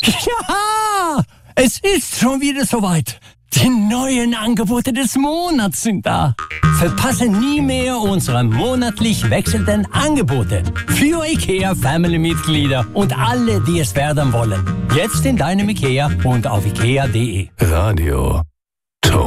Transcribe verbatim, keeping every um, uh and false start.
Ja, es ist schon wieder soweit. Die neuen Angebote des Monats sind da. Verpasse nie mehr unsere monatlich wechselnden Angebote. Für IKEA Family-Mitglieder und alle, die es werden wollen. Jetzt in deinem IKEA und auf ikea punkt de. Radio